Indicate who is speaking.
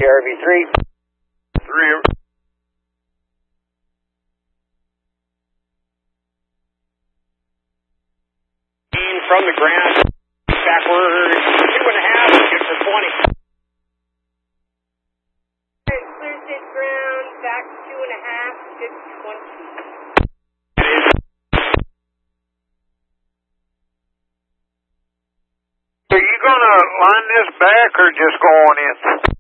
Speaker 1: RV3.
Speaker 2: 3.
Speaker 1: From the ground, backward, 2.5, good for 20.
Speaker 3: Clear stage ground, back 2.5, good 20.
Speaker 2: Are you going to line this back or just go on in?